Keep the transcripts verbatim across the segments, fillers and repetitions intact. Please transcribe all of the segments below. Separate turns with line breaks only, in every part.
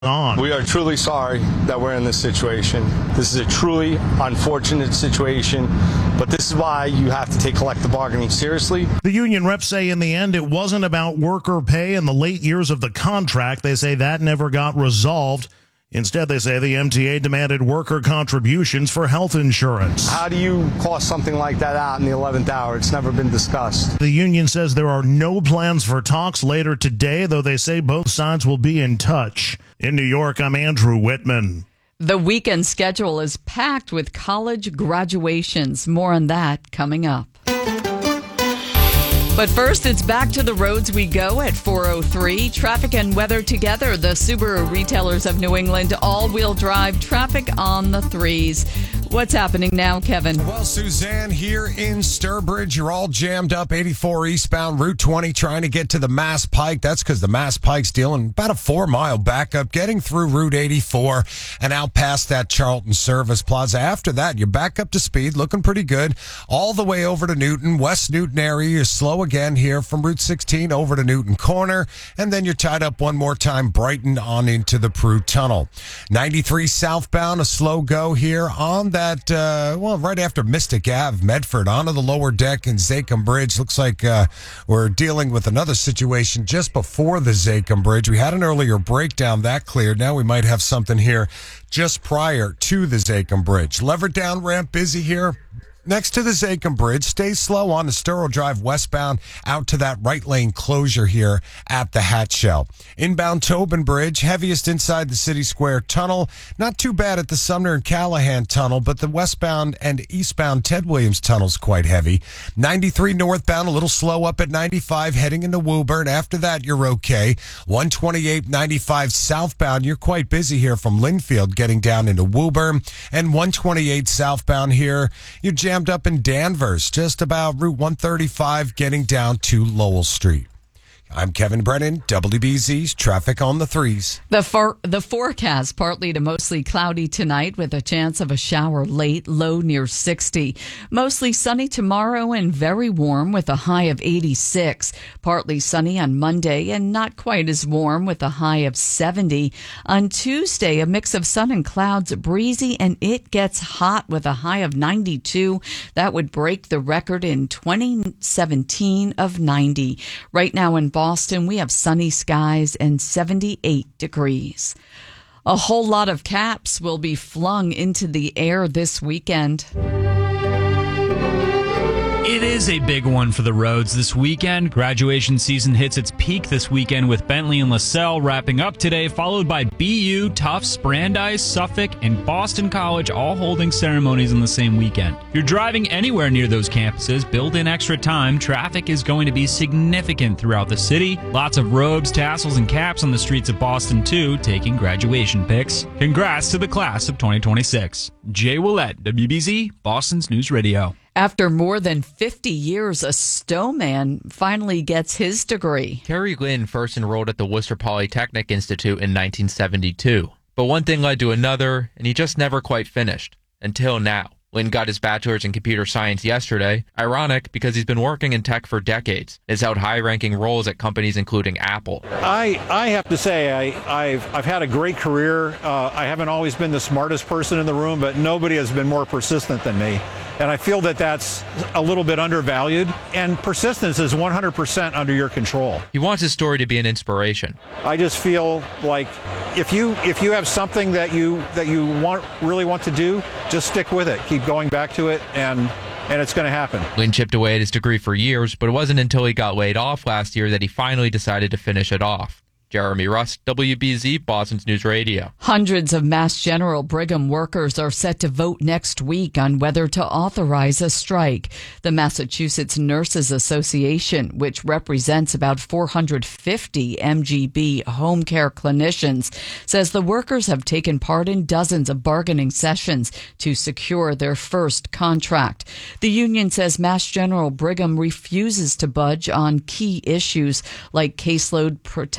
on.
We are truly sorry that we're in this situation. This is a truly unfortunate situation, but this is why you have to take collective bargaining seriously.
The union reps say in the end it wasn't about worker pay in the late years of the contract. They say that never got resolved. Instead, they say the M T A demanded worker contributions for health insurance.
How do you cost something like that out in the eleventh hour? It's never been discussed.
The union says there are no plans for talks later today, though they say both sides will be in touch. In New York, I'm Andrew Whitman.
The weekend schedule is packed with college graduations. More on that coming up. But first, it's back to the roads we go at four oh three. Traffic and weather together. The Subaru retailers of New England, all-wheel drive traffic on the threes. What's happening now, Kevin?
Well, Suzanne, here in Sturbridge, you're all jammed up. eighty-four eastbound, Route twenty, trying to get to the Mass Pike. That's because the Mass Pike's dealing about a four-mile backup, getting through Route eighty-four and out past that Charlton Service Plaza. After that, you're back up to speed, looking pretty good. All the way over to Newton, West Newton area. You're slow again here from Route sixteen over to Newton Corner, and then you're tied up one more time, Brighton on into the Prue Tunnel. ninety-three southbound, a slow go here on that. That, uh, well, right after Mystic Ave, Medford, onto the lower deck in Zachem Bridge. Looks like uh, we're dealing with another situation just before the Zachem Bridge. We had an earlier breakdown that cleared. Now we might have something here just prior to the Zachem Bridge. Lever down ramp busy here. Next to the Zachem Bridge, stay slow on the Sturrow Drive westbound out to that right lane closure here at the Hat Shell. Inbound Tobin Bridge, heaviest inside the City Square Tunnel. Not too bad at the Sumner and Callahan Tunnel, but the westbound and eastbound Ted Williams Tunnel's quite heavy. ninety-three northbound, a little slow up at ninety-five, heading into Woburn. After that, you're okay. one twenty-eight ninety-five southbound, you're quite busy here from Linfield getting down into Woburn. And one twenty-eight southbound here, you're jammed up in Danvers, just about Route one thirty-five, getting down to Lowell Street. I'm Kevin Brennan, W B Z's Traffic on the Threes.
The for- the forecast, partly to mostly cloudy tonight with a chance of a shower late, low near sixty. Mostly sunny tomorrow and very warm with a high of eighty-six. Partly sunny on Monday and not quite as warm with a high of seventy. On Tuesday, a mix of sun and clouds, breezy, and it gets hot with a high of ninety-two. That would break the record in twenty seventeen of ninety. Right now in Boston, we have sunny skies and seventy-eight degrees. A whole lot of caps will be flung into the air this weekend.
It is a big one for the roads this weekend. Graduation season hits its peak this weekend with Bentley and LaSalle wrapping up today, followed by B U, Tufts, Brandeis, Suffolk, and Boston College all holding ceremonies on the same weekend. If you're driving anywhere near those campuses, build in extra time. Traffic is going to be significant throughout the city. Lots of robes, tassels, and caps on the streets of Boston, too, taking graduation pics. Congrats to the class of twenty twenty-six. Jay Willett, W B Z, Boston's News Radio.
After more than fifty years, a Stowe man finally gets his degree.
Kerry Lynn first enrolled at the Worcester Polytechnic Institute in nineteen seventy-two. But one thing led to another, and he just never quite finished. Until now. Lynn got his bachelor's in computer science yesterday. Ironic, because he's been working in tech for decades. Has held high-ranking roles at companies including Apple.
I, I have to say, I, I've, I've had a great career. Uh, I haven't always been the smartest person in the room, but nobody has been more persistent than me. And I feel that that's a little bit undervalued. And persistence is one hundred percent under your control.
He wants his story to be an inspiration.
I just feel like if you if you have something that you that you want really want to do, just stick with it. Keep going back to it, and and it's going to happen.
Lynn chipped away at his degree for years, but it wasn't until he got laid off last year that he finally decided to finish it off. Jeremy Rust, W B Z, Boston's News Radio.
Hundreds of Mass General Brigham workers are set to vote next week on whether to authorize a strike. The Massachusetts Nurses Association, which represents about four hundred fifty M G B home care clinicians, says the workers have taken part in dozens of bargaining sessions to secure their first contract. The union says Mass General Brigham refuses to budge on key issues like caseload protection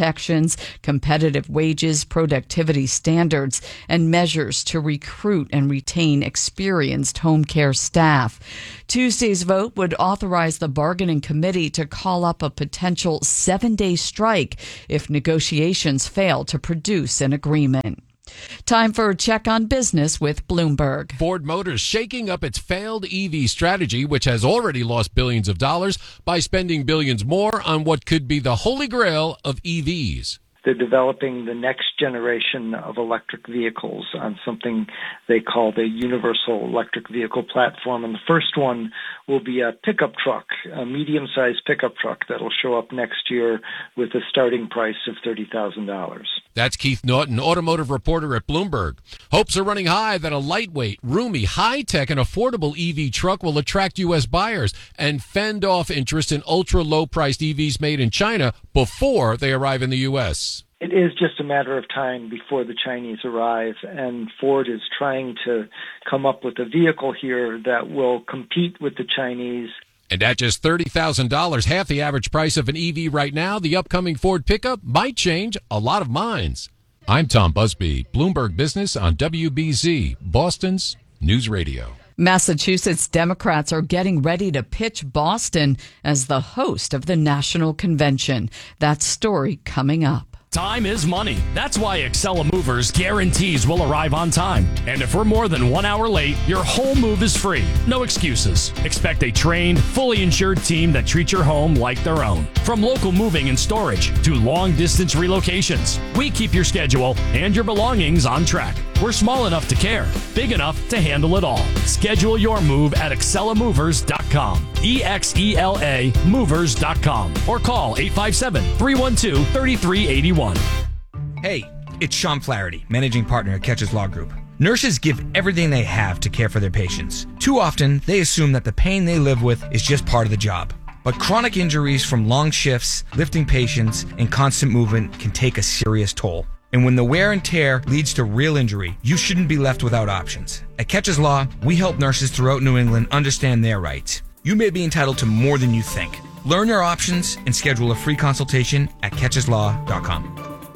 conditions, competitive wages, productivity standards, and measures to recruit and retain experienced home care staff. Tuesday's vote would authorize the bargaining committee to call up a potential seven-day strike if negotiations fail to produce an agreement. Time for a check on business with Bloomberg.
Ford Motors shaking up its failed E V strategy, which has already lost billions of dollars, by spending billions more on what could be the holy grail of E Vs.
They're developing the next generation of electric vehicles on something they call the Universal Electric Vehicle Platform. And the first one will be a pickup truck, a medium-sized pickup truck that'll show up next year with a starting price of thirty thousand dollars.
That's Keith Norton, automotive reporter at Bloomberg. Hopes are running high that a lightweight, roomy, high-tech, and affordable E V truck will attract U S buyers and fend off interest in ultra-low-priced E Vs made in China before they arrive in the U S.
It is just a matter of time before the Chinese arrive, and Ford is trying to come up with a vehicle here that will compete with the Chinese.
And at just thirty thousand dollars, half the average price of an E V right now, the upcoming Ford pickup might change a lot of minds. I'm Tom Busby, Bloomberg Business on W B Z, Boston's News Radio.
Massachusetts Democrats are getting ready to pitch Boston as the host of the national convention. That story coming up.
Time is money. That's why Excella Movers guarantees we'll arrive on time. And if we're more than one hour late, your whole move is free. No excuses. Expect a trained, fully insured team that treats your home like their own. From local moving and storage to long-distance relocations, we keep your schedule and your belongings on track. We're small enough to care, big enough to handle it all. Schedule your move at excella movers dot com. E X E L A movers dot com. Or call eight five seven, three one two, three three eight one.
Hey, it's Sean Flaherty, managing partner at Catches Law Group. Nurses give everything they have to care for their patients. Too often, they assume that the pain they live with is just part of the job. But chronic injuries from long shifts, lifting patients, and constant movement can take a serious toll. And when the wear and tear leads to real injury, you shouldn't be left without options. At Catches Law, we help nurses throughout New England understand their rights. You may be entitled to more than you think. Learn your options and schedule a free consultation at catches law dot com.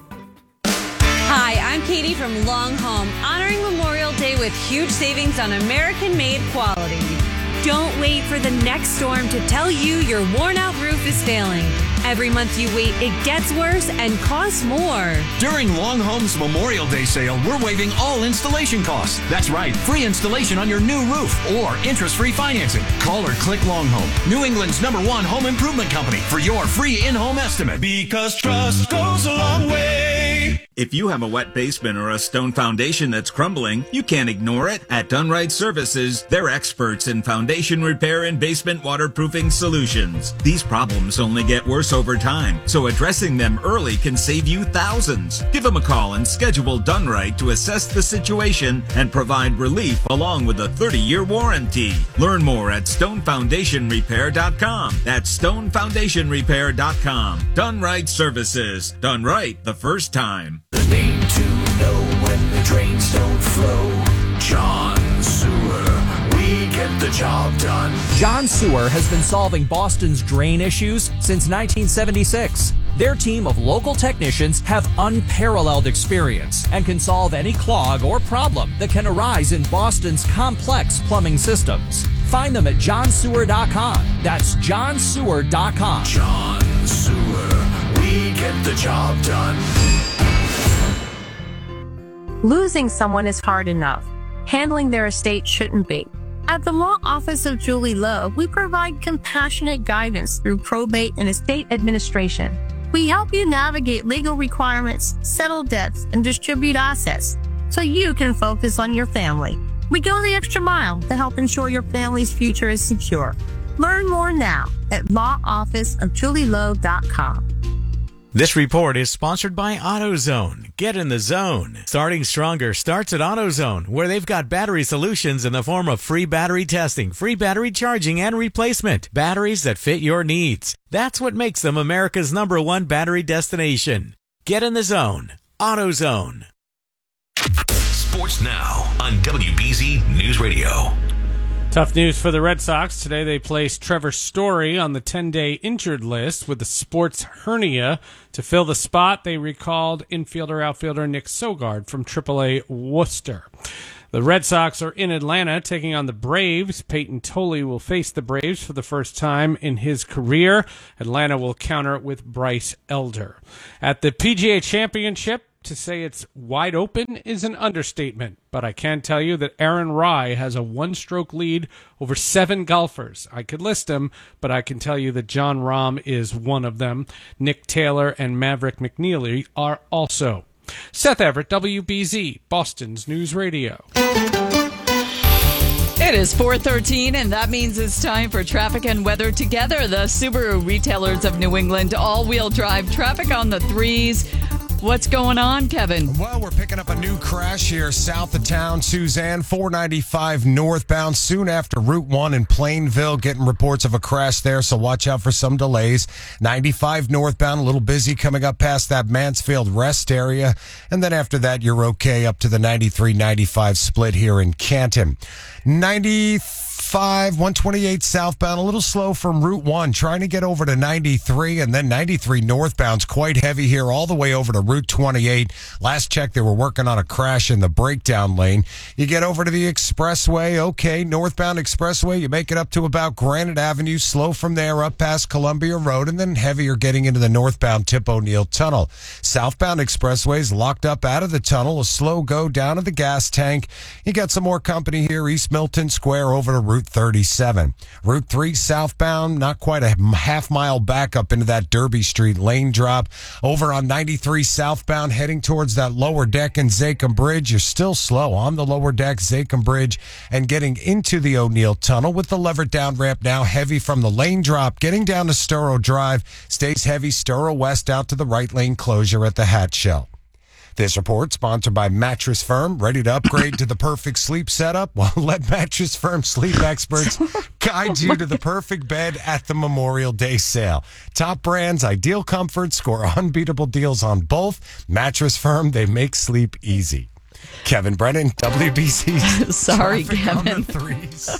Hi, I'm Katie from Long Home, honoring Memorial Day with huge savings on American-made quality. Don't wait for the next storm to tell you your worn-out roof is failing. Every month you wait, it gets worse and costs more.
During Long Home's Memorial Day sale, we're waiving all installation costs. That's right, free installation on your new roof or interest-free financing. Call or click Long Home, New England's number one home improvement company, for your free in-home estimate. Because trust goes a long way.
If you have a wet basement or a stone foundation that's crumbling, you can't ignore it. At Dunright Services, they're experts in foundation repair and basement waterproofing solutions. These problems only get worse over time, so addressing them early can save you thousands. Give them a call and schedule Dunright to assess the situation and provide relief along with a thirty-year warranty. Learn more at stone foundation repair dot com. That's stone foundation repair dot com. Dunright Services. Done right the first time.
The name to know when the drains don't flow. John Sewer. We get the job done.
John Sewer has been solving Boston's drain issues since nineteen seventy-six. Their team of local technicians have unparalleled experience and can solve any clog or problem that can arise in Boston's complex plumbing systems. Find them at john sewer dot com. That's john sewer dot com.
John Sewer. We get the job done.
Losing someone is hard enough. Handling their estate shouldn't be. At the Law Office of Julie Lowe, we provide compassionate guidance through probate and estate administration. We help you navigate legal requirements, settle debts, and distribute assets so you can focus on your family. We go the extra mile to help ensure your family's future is secure. Learn more now at law office of julie lowe dot com.
This report is sponsored by AutoZone. Get in the zone. Starting stronger starts at AutoZone, where they've got battery solutions in the form of free battery testing, free battery charging, and replacement. Batteries that fit your needs. That's what makes them America's number one battery destination. Get in the zone. AutoZone.
Sports now on W B Z News Radio. Tough news for the Red Sox. Today they placed Trevor Story on the ten-day injured list with a sports hernia. To fill the spot, they recalled infielder-outfielder Nick Sogard from triple A Worcester. The Red Sox are in Atlanta taking on the Braves. Peyton Tolley will face the Braves for the first time in his career. Atlanta will counter with Bryce Elder. At the P G A Championship, to say it's wide open is an understatement, but I can tell you that Aaron Rai has a one-stroke lead over seven golfers. I could list them, but I can tell you that John Rahm is one of them. Nick Taylor and Maverick McNeely are also. Seth Everett, W B Z, Boston's News Radio.
It is four thirteen, and that means it's time for traffic and weather together. The Subaru Retailers of New England all-wheel drive traffic on the threes. What's going on, Kevin?
Well, we're picking up a new crash here south of town, Suzanne, four ninety-five northbound, soon after Route one in Plainville. Getting reports of a crash there, so watch out for some delays. ninety-five northbound, a little busy coming up past that Mansfield rest area. And then after that, you're okay up to the ninety-three ninety-five split here in Canton. ninety-five, one twenty-eight southbound, a little slow from Route one, trying to get over to ninety-three, and then ninety-three northbound's quite heavy here all the way over to Route twenty-eight. Last check, they were working on a crash in the breakdown lane. You get over to the expressway, okay, northbound expressway, you make it up to about Granite Avenue, slow from there up past Columbia Road, and then heavier getting into the northbound Tip O'Neill Tunnel. Southbound expressways locked up out of the tunnel, a slow go down to the gas tank. You got some more company here, East Milton Square over to Route thirty-seven. Route three southbound, not quite a half mile back up into that Derby Street lane drop. Over on ninety-three southbound, heading towards that lower deck in Zachem Bridge. You're still slow on the lower deck, Zachem Bridge, and getting into the O'Neill Tunnel with the levered down ramp now heavy from the lane drop. Getting down to Sturrow Drive, stays heavy Sturrow West out to the right lane closure at the Hat Shell. This report sponsored by Mattress Firm. Ready to upgrade to the perfect sleep setup? Well, let Mattress Firm sleep experts guide you to the perfect bed at the Memorial Day sale. Top brands, ideal comfort, score unbeatable deals on both. Mattress Firm, they make sleep easy. Kevin Brennan, W B C.
Sorry,
Traffic on
Kevin.
the threes.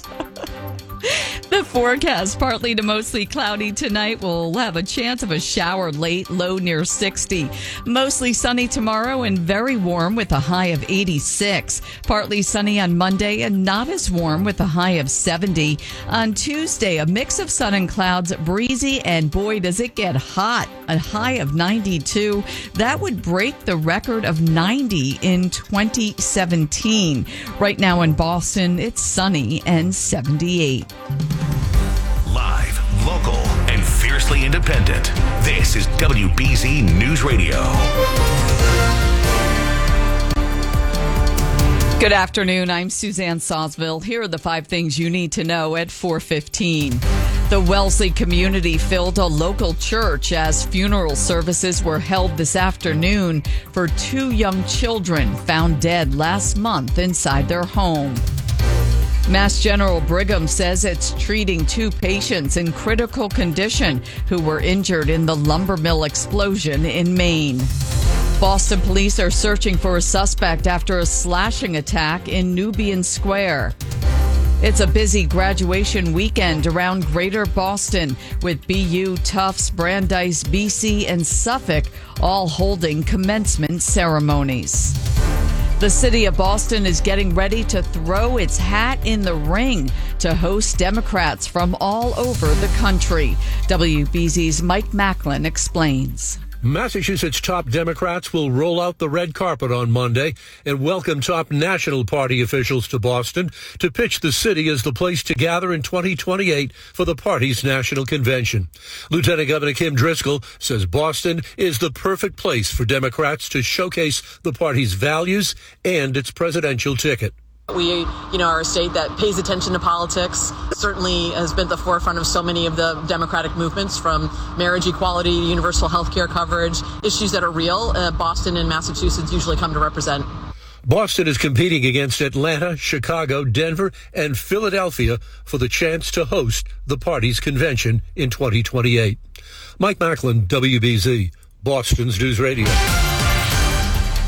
The forecast, partly to mostly cloudy tonight. We'll have a chance of a shower late, low near sixty. Mostly sunny tomorrow and very warm with a high of eighty-six. Partly sunny on Monday and not as warm with a high of seventy. On Tuesday, a mix of sun and clouds, breezy, and boy, does it get hot. A high of ninety-two. That would break the record of ninety in twenty seventeen. Right now in Boston, it's sunny and seventy-eight.
Live, local, and fiercely independent. This is W B Z News Radio.
Good afternoon. I'm Suzanne Sosville. Here are the five things you need to know at four fifteen. The Wellesley community filled a local church as funeral services were held this afternoon for two young children found dead last month inside their home. Mass General Brigham says it's treating two patients in critical condition who were injured in the lumber mill explosion in Maine. Boston police are searching for a suspect after a slashing attack in Nubian Square. It's a busy graduation weekend around Greater Boston with B U, Tufts, Brandeis, B C, and Suffolk all holding commencement ceremonies. The city of Boston is getting ready to throw its hat in the ring to host Democrats from all over the country. W B Z's Mike Macklin explains.
Massachusetts top Democrats will roll out the red carpet on Monday and welcome top National Party officials to Boston to pitch the city as the place to gather in twenty twenty-eight for the party's national convention. Lieutenant Governor Kim Driscoll says Boston is the perfect place for Democrats to showcase the party's values and its presidential ticket.
We, you know, are a state that pays attention to politics, certainly has been at the forefront of so many of the democratic movements, from marriage equality, universal health care coverage, issues that are real. Uh, Boston and Massachusetts usually come to represent.
Boston is competing against Atlanta, Chicago, Denver, and Philadelphia for the chance to host the party's convention in twenty twenty-eight. Mike Macklin, W B Z, Boston's News Radio.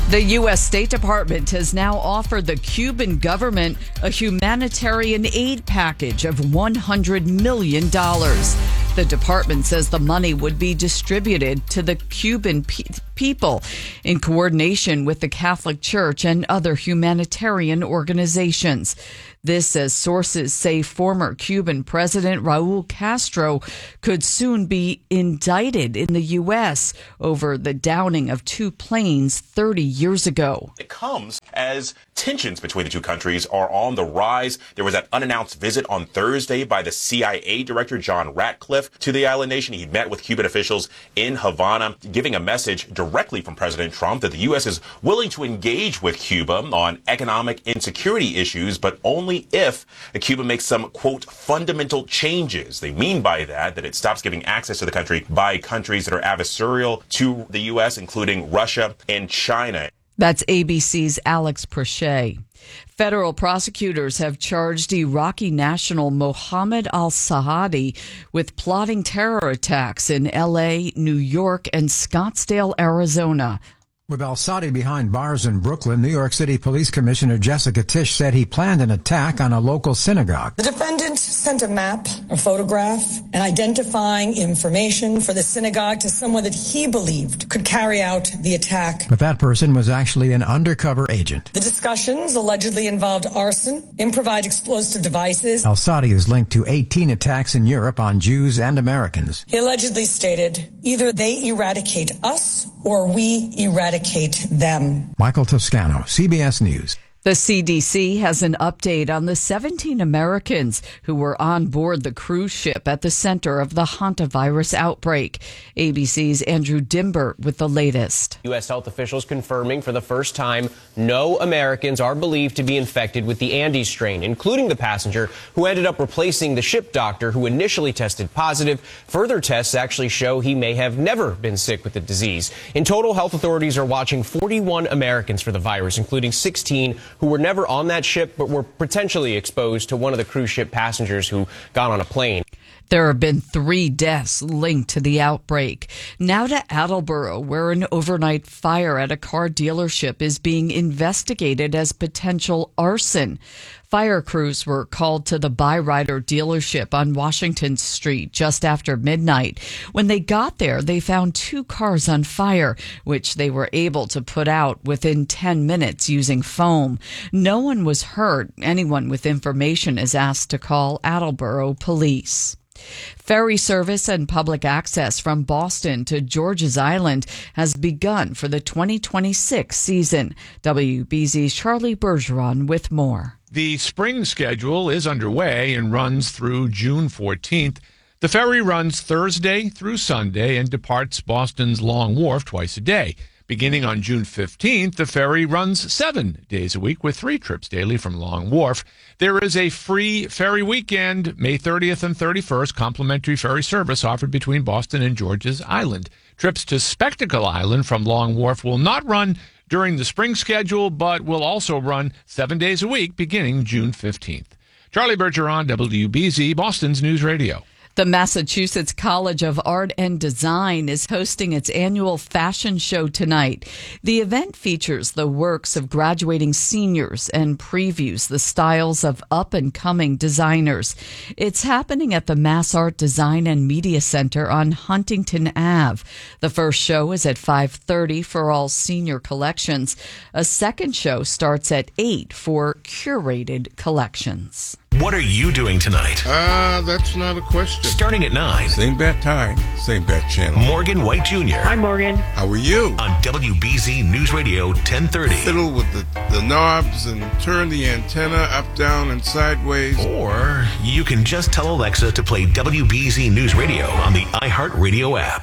The U S State Department has now offered the Cuban government a humanitarian aid package of one hundred million dollars. The department says the money would be distributed to the Cuban pe- people in coordination with the Catholic Church and other humanitarian organizations. This, as sources say, former Cuban President Raul Castro could soon be indicted in the U S over the downing of two planes thirty years ago.
It comes as tensions between the two countries are on the rise. There was that unannounced visit on Thursday by the C I A director, John Ratcliffe, to the island nation. He met with Cuban officials in Havana, giving a message directly from President Trump that the U S is willing to engage with Cuba on economic insecurity issues, but only if Cuba makes some, quote, fundamental changes. They mean by that that it stops giving access to the country by countries that are adversarial to the U S, including Russia and China.
That's A B C's Alex Prochet. Federal prosecutors have charged Iraqi national Mohammed al-Sahadi with plotting terror attacks in L A, New York, and Scottsdale, Arizona.
With al-Sadi behind bars in Brooklyn, New York City Police Commissioner Jessica Tisch said he planned an attack on a local synagogue.
The defendant sent a map, a photograph, and identifying information for the synagogue to someone that he believed could carry out the attack.
But that person was actually an undercover agent.
The discussions allegedly involved arson, improvised explosive devices.
Al-Sadi is linked to eighteen attacks in Europe on Jews and Americans.
He allegedly stated, either they eradicate us or we eradicate them.
Michael Toscano, C B S News.
The C D C has an update on the seventeen Americans who were on board the cruise ship at the center of the hantavirus outbreak. A B C's Andrew Dimbert with the latest.
U S health officials confirming for the first time no Americans are believed to be infected with the Andes strain, including the passenger who ended up replacing the ship doctor who initially tested positive. Further tests actually show he may have never been sick with the disease. In total, health authorities are watching forty-one Americans for the virus, including sixteen who were never on that ship but were potentially exposed to one of the cruise ship passengers who got on a plane.
There have been three deaths linked to the outbreak. Now to Attleboro, where an overnight fire at a car dealership is being investigated as potential arson. Fire crews were called to the Byrider dealership on Washington Street just after midnight. When they got there, they found two cars on fire, which they were able to put out within ten minutes using foam. No one was hurt. Anyone with information is asked to call Attleboro Police. Ferry service and public access from Boston to George's Island has begun for the twenty twenty-six season. W B Z's Charlie Bergeron with more.
The spring schedule is underway and runs through June fourteenth. The ferry runs Thursday through Sunday and departs Boston's Long Wharf twice a day. Beginning on June fifteenth, the ferry runs seven days a week with three trips daily from Long Wharf. There is a free ferry weekend, May thirtieth and thirty-first, complimentary ferry service offered between Boston and George's Island. Trips to Spectacle Island from Long Wharf will not run during the spring schedule, but will also run seven days a week beginning June fifteenth. Charlie Bergeron, W B Z, Boston's News Radio.
The Massachusetts College of Art and Design is hosting its annual fashion show tonight. The event features the works of graduating seniors and previews the styles of up-and-coming designers. It's happening at the Mass Art Design and Media Center on Huntington Avenue. The first show is at five thirty for all senior collections. A second show starts at eight for curated collections.
What are you doing tonight?
Uh, that's not a question.
Starting at nine.
Same bat time, same bat channel.
Morgan White Junior
Hi, Morgan. How are you?
On W B Z News Radio ten thirty.
Fiddle with the, the knobs and turn the antenna up, down, and sideways.
Or you can just tell Alexa to play W B Z News Radio on the iHeartRadio app.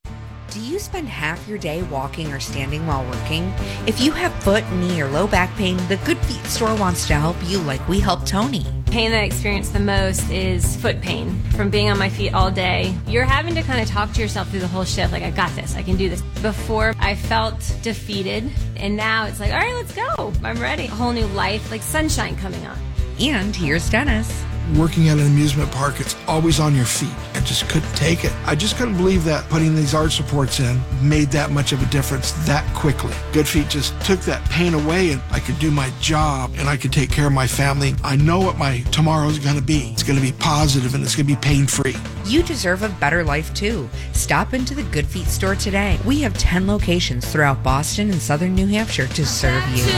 Do you spend half your day walking or standing while working? If you have foot, knee, or low back pain, the Good Feet store wants to help you like we helped Tony.
Pain that I experience the most is foot pain from being on my feet all day. You're having to kind of talk to yourself through the whole shift, like, I got this, I can do this. Before, I felt defeated, and now it's like, all right, let's go. I'm ready. A whole new life, like sunshine coming on.
And here's Dennis.
Working at an amusement park, it's always on your feet. And
just couldn't take it. I just couldn't believe that putting these arch supports in made that much of a difference that quickly. Good Feet just took that pain away, and I could do my job, and I could take care of my family. I know what my tomorrow is going to be. It's going to be positive, and it's going to be pain-free.
You deserve a better life, too. Stop into the Good Feet store today. We have ten locations throughout Boston and southern New Hampshire to serve you.